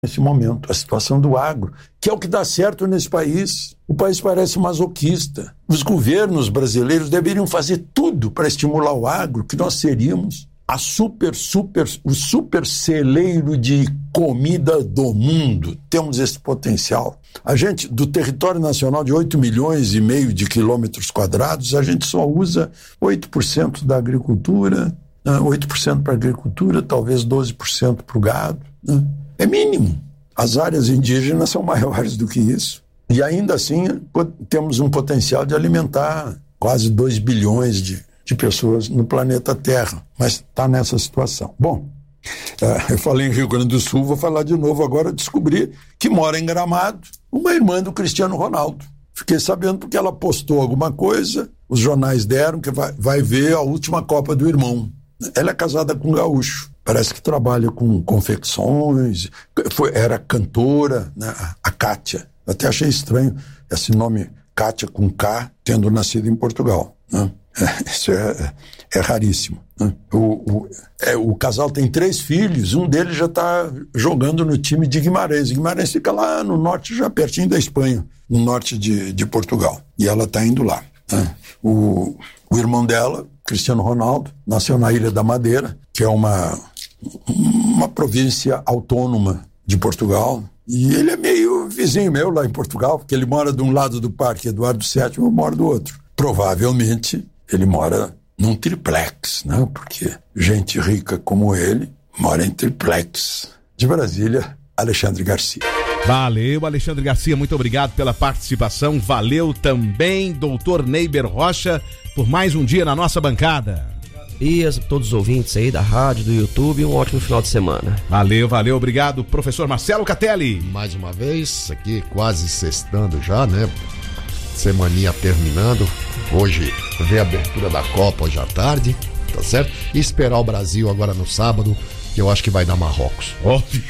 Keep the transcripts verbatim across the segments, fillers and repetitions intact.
nesse momento, a situação do agro, que é o que dá certo nesse país. O país parece masoquista. Os governos brasileiros deveriam fazer tudo para estimular o agro, que nós seríamos a super, super, o super celeiro de comida do mundo. Temos esse potencial. A gente, do território nacional de oito milhões e meio de quilômetros quadrados, a gente só usa oito por cento da agricultura, oito por cento para a agricultura, talvez doze por cento para o gado, né? É mínimo. As áreas indígenas são maiores do que isso. E ainda assim, temos um potencial de alimentar quase dois bilhões de, de pessoas no planeta Terra. Mas está nessa situação. Bom, eu falei em Rio Grande do Sul, vou falar de novo agora. Descobri que mora em Gramado uma irmã do Cristiano Ronaldo. Fiquei sabendo porque ela postou alguma coisa, os jornais deram que vai, vai ver a última Copa do irmão. Ela é casada com um gaúcho. Parece que trabalha com confecções, foi, era cantora, né? A Kátia. Até achei estranho esse nome Kátia com K, tendo nascido em Portugal, né? É, isso é, é raríssimo, né? O, o, é, o casal tem três filhos, um deles já está jogando no time de Guimarães. Guimarães fica lá no norte, já pertinho da Espanha, no norte de, de Portugal. E ela está indo lá, né? O, o irmão dela, Cristiano Ronaldo, nasceu na Ilha da Madeira, que é uma, uma província autônoma de Portugal. E ele é meio vizinho meu lá em Portugal, porque ele mora de um lado do Parque Eduardo sétimo, eu moro do outro. Provavelmente ele mora num triplex, né? Porque gente rica como ele mora em triplex. De Brasília, Alexandre Garcia. Valeu, Alexandre Garcia, muito obrigado pela participação. Valeu também, doutor Neiber Rocha, por mais um dia na nossa bancada. E a todos os ouvintes aí da rádio, do YouTube, um ótimo final de semana. Valeu, valeu, obrigado, professor Marcelo Catelli. Mais uma vez, aqui quase sextando já, né? Semaninha terminando. Hoje vem a abertura da Copa hoje à tarde, tá certo? E esperar o Brasil agora no sábado, que eu acho que vai dar Marrocos. Óbvio.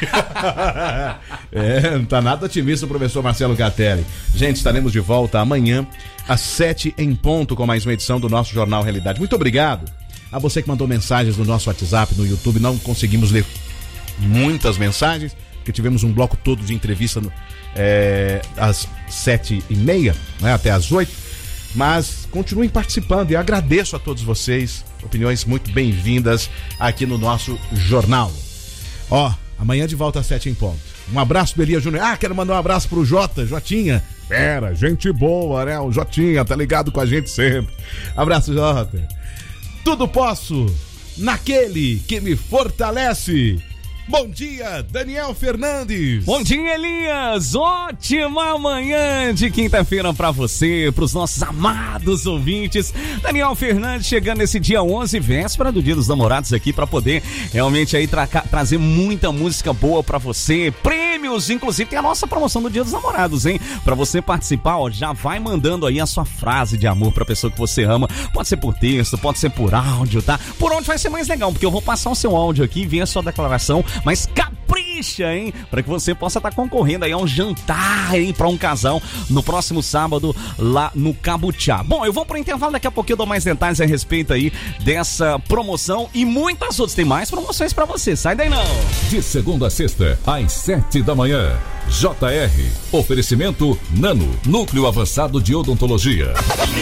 É, não tá nada otimista o professor Marcelo Catelli. Gente, estaremos de volta amanhã às sete em ponto com mais uma edição do nosso Jornal Realidade. Muito obrigado a você que mandou mensagens no nosso WhatsApp, no YouTube. Não conseguimos ler muitas mensagens, porque tivemos um bloco todo de entrevista no, é, às sete e meia, né, até às oito. Mas continuem participando e agradeço a todos vocês. Opiniões muito bem-vindas aqui no nosso jornal. Ó, amanhã de volta às sete em ponto. Um abraço do Elias Júnior. Ah, quero mandar um abraço pro Jota, Jotinha. Pera, gente boa, né? O Jotinha tá ligado com a gente sempre. Abraço, Jota. Tudo posso naquele que me fortalece. Bom dia, Daniel Fernandes. Bom dia, Elias. Ótima manhã de quinta-feira pra você, pros nossos amados ouvintes. Daniel Fernandes chegando nesse dia onze, véspera do Dia dos Namorados aqui, pra poder realmente aí tra- trazer muita música boa pra você. Prêmios, inclusive tem a nossa promoção do Dia dos Namorados, hein? Pra você participar, ó, já vai mandando aí a sua frase de amor pra pessoa que você ama. Pode ser por texto, pode ser por áudio, tá? Por onde vai ser mais legal, porque eu vou passar o seu áudio aqui e ver a sua declaração. Mas capricha, hein? Para que você possa estar tá concorrendo aí a um jantar, hein? Para um casal no próximo sábado lá no Cabutiá. Bom, eu vou pro intervalo, daqui a pouco eu dou mais detalhes a respeito aí dessa promoção e muitas outras. Tem mais promoções para você, sai daí não! De segunda a sexta, às sete da manhã. J R. Oferecimento Nano, Núcleo Avançado de Odontologia.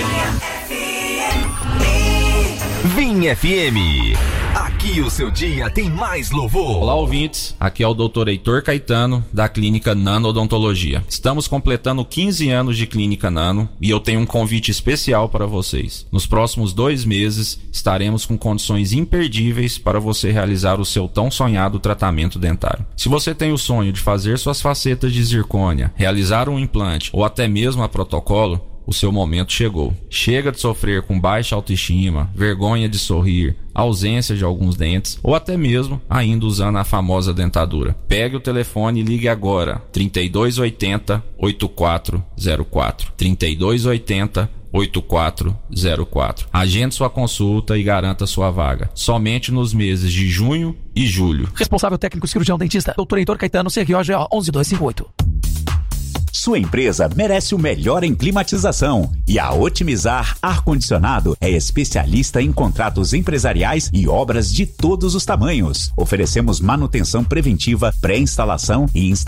Vim F M. Aqui o seu dia tem mais louvor. Olá, ouvintes. Aqui é o doutor Heitor Caetano, da Clínica Nano Odontologia. Estamos completando quinze anos de Clínica Nano e eu tenho um convite especial para vocês. Nos próximos dois meses, estaremos com condições imperdíveis para você realizar o seu tão sonhado tratamento dentário. Se você tem o sonho de fazer suas facetas de zircônia, realizar um implante ou até mesmo a protocolo, o seu momento chegou. Chega de sofrer com baixa autoestima, vergonha de sorrir, ausência de alguns dentes ou até mesmo ainda usando a famosa dentadura. Pegue o telefone e ligue agora. trinta e dois oitenta, oitenta e quatro zero quatro. trinta e dois oitenta, oitenta e quatro zero quatro. Agende sua consulta e garanta sua vaga. Somente nos meses de junho e julho. Responsável técnico cirurgião dentista, doutor Heitor Caetano, C R O G O um um dois cinco oito. Sua empresa merece o melhor em climatização e a Otimizar Ar-Condicionado é especialista em contratos empresariais e obras de todos os tamanhos. Oferecemos manutenção preventiva, pré-instalação e instalação